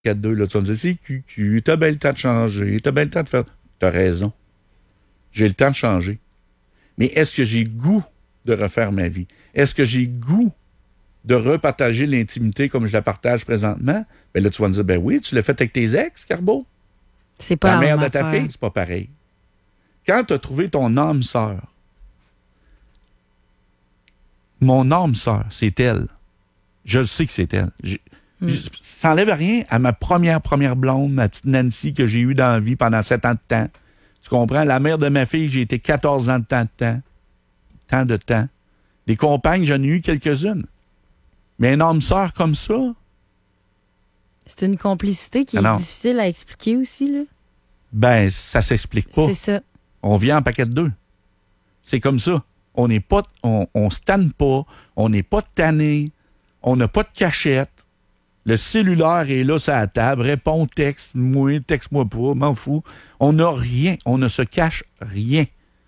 4-2, là, tu vas me dire, c'est QQ, t'as bien le temps de changer, t'as bien le temps de faire... T'as raison. J'ai le temps de changer. Mais est-ce que j'ai goût de refaire ma vie? Est-ce que j'ai goût de repartager l'intimité comme je la partage présentement? Ben là, tu vas me dire, ben oui, tu l'as fait avec tes ex, Carbo. C'est pas la mère de affaire. ta fille, c'est pas pareil. Quand tu as trouvé ton âme sœur, mon âme sœur, c'est elle. Je le sais que c'est elle. Ça n'enlève rien à ma première blonde, ma petite Nancy, que j'ai eue dans la vie pendant 7 ans de temps. Tu comprends? La mère de ma fille, j'ai été 14 ans de temps. Tant de temps. Des compagnes, j'en ai eu quelques-unes. Mais un âme sœur comme ça... C'est une complicité qui est difficile à expliquer aussi, là. Ben, ça s'explique pas. C'est ça. On vient en paquet de 2. C'est comme ça. On n'est pas... On se tanne pas. On n'est pas tanné. On n'a pas de cachette. Le cellulaire est là sur la table. Réponds, texte-moi pas, m'en fous. On n'a rien. On ne se cache rien.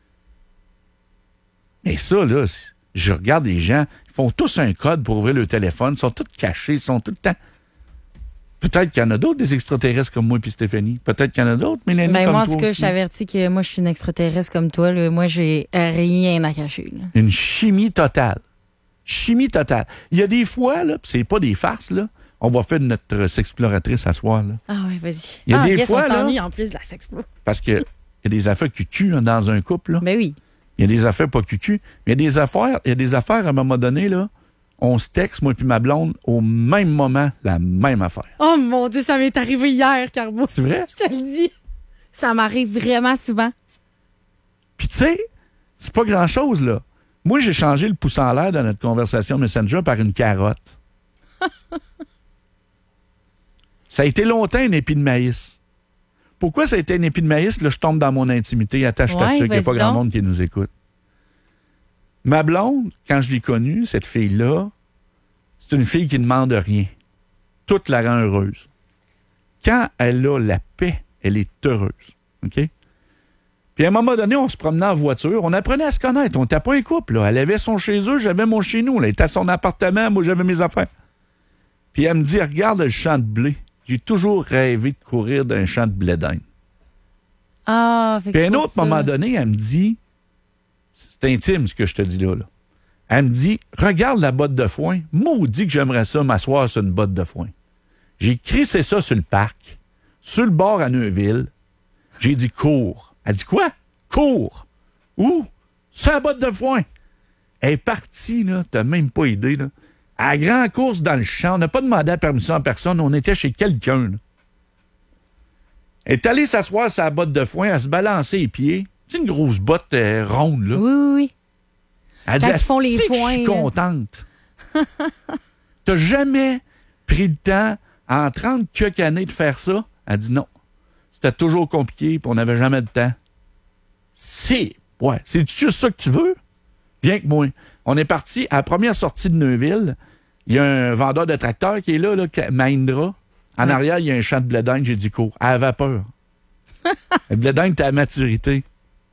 Mais ça, là, je regarde les gens, ils font tous un code pour ouvrir le téléphone, ils sont tous cachés, ils sont tout le temps... Peut-être qu'il y en a d'autres, des extraterrestres comme moi et Stéphanie. Peut-être qu'il y en a d'autres, Mélanie, ben comme moi, en toi tout cas, aussi. je t'avertis que moi, je suis une extraterrestre comme toi. Là. Moi, j'ai rien à cacher. Là. Une chimie totale. Chimie totale. Il y a des fois, là, pis c'est pas des farces, là, on va faire notre sexploratrice à soir, là. Ah oui, vas-y. Il y a des fois, on s'ennuie là, en plus de la sexplo. parce que il y a des affaires cucu dans un couple, là. Ben oui. Il y a des affaires pas cucu. Mais il y a des affaires, à un moment donné, là, on se texte, moi puis ma blonde, au même moment, la même affaire. Oh mon Dieu, ça m'est arrivé hier, Carbo. C'est vrai? Je te le dis. Ça m'arrive vraiment souvent. Puis tu sais, c'est pas grand-chose, là. Moi, j'ai changé le pouce en l'air dans notre conversation Messenger par une carotte. Ça a été longtemps un épi de maïs. Pourquoi ça a été un épi de maïs? Là, je tombe dans mon intimité. Attache-toi dessus, qu'il n'y a pas grand monde qui nous écoute. Ma blonde, quand je l'ai connue, cette fille-là, c'est une fille qui ne demande rien. Tout la rend heureuse. Quand elle a la paix, elle est heureuse. OK? Puis à un moment donné, on se promenait en voiture, on apprenait à se connaître. On n'était pas un couple, là. Elle avait son chez eux, j'avais mon chez nous. Elle était à son appartement, moi j'avais mes affaires. Puis elle me dit, regarde le champ de blé. J'ai toujours rêvé de courir d'un champ de blé d'Inde. Ah, fait que puis à un c'est autre pour ça. moment donné, elle me dit, c'est intime ce que je te dis là. Elle me dit, regarde la botte de foin. Maudit que j'aimerais ça m'asseoir sur une botte de foin. J'ai crissé ça sur le parc, sur le bord à Neuville. J'ai dit, cours. Elle dit, quoi? Cours. Où? Sur la botte de foin. Elle est partie, là, t'as même pas idée, là. À la grande course dans le champ, on n'a pas demandé la permission à personne, on était chez quelqu'un, là. Elle est allée s'asseoir sur la botte de foin, à se balancer les pieds. C'est une grosse botte ronde, là. Oui. Elle Quand dit, ils font les asti que points, je suis là. contente. T'as jamais pris le temps, en 30 quelques années, de faire ça? Elle dit non. C'était toujours compliqué, puis on n'avait jamais de temps. C'est juste ça que tu veux? Viens que moi. On est parti à la première sortie de Neuville. Il y a un vendeur de tracteurs qui est là, Mahindra. En arrière, il y a un champ de blé d'Inde. J'ai dit cours. Elle avait peur. Le blé d'Inde était à maturité.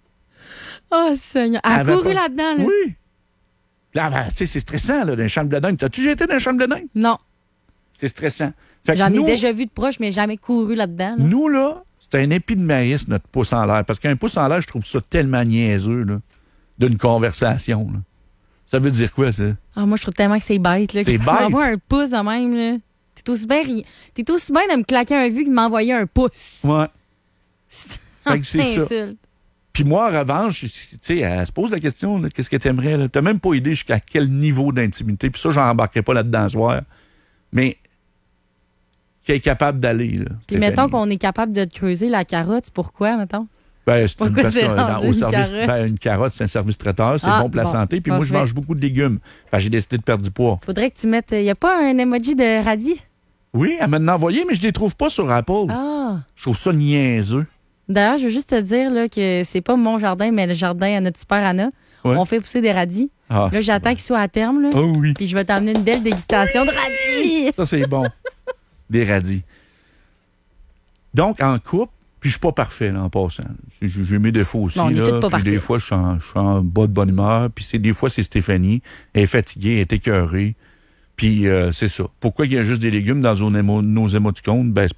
Oh, Seigneur. Elle a couru là-dedans, là. Oui. Là, tu sais, c'est stressant, là, d'un champ de blé d'Inde. T'as-tu déjà été dans un champ de blé d'Inde? Non. C'est stressant. Fait que J'en ai nous, déjà vu de proche, mais jamais couru là-dedans. Là. Nous, là, c'est un épi de maïs, notre pouce en l'air. Parce qu'un pouce en l'air, je trouve ça tellement niaiseux, là, d'une conversation, là. Ça veut dire quoi, ça? Ah, moi, je trouve tellement que c'est bête. Là, C'est que bête. tu m'envoies un pouce de même. Là. T'es aussi bien de me claquer un vu que de m'envoyer un pouce. Ouais. Fait que c'est ça. Insulte. Puis moi, en revanche, tu sais, elle se pose la question, là, qu'est-ce que t'aimerais, là? T'as même pas idée jusqu'à quel niveau d'intimité. Puis ça, j'en embarquerai pas là-dedans ce soir. Mais qu'elle est capable d'aller, là. Puis mettons qu'on est capable de te creuser la carotte. Pourquoi, mettons? Ben, c'est Pourquoi parce c'est que rendu au une service, carotte? ben, une carotte, c'est un service traiteur, c'est bon pour la santé. Puis moi, je mange beaucoup de légumes. Fait que j'ai décidé de perdre du poids. Faudrait que tu mettes... Il n'y a pas un emoji de radis? Oui, elle m'a envoyé, mais je les trouve pas sur Apple. Ah! Je trouve ça niaiseux. D'ailleurs, je veux juste te dire là, que c'est pas mon jardin, mais le jardin à notre super Anna. Ouais. On fait pousser des radis. Ah, Là, j'attends qu'il soit à terme. Là. Oh oui. Puis je vais t'emmener une belle dégustation de radis. Ça, c'est bon. Des radis. Donc, en couple, puis je suis pas parfait, là, en passant. J'ai mes défauts aussi. Non, on est là, tous pas puis des parfaits. fois, je suis en bas de bonne humeur. Puis des fois, c'est Stéphanie. Elle est fatiguée, elle est écœurée. Puis c'est ça. Pourquoi il y a juste des légumes dans nos émoticônes? Ben,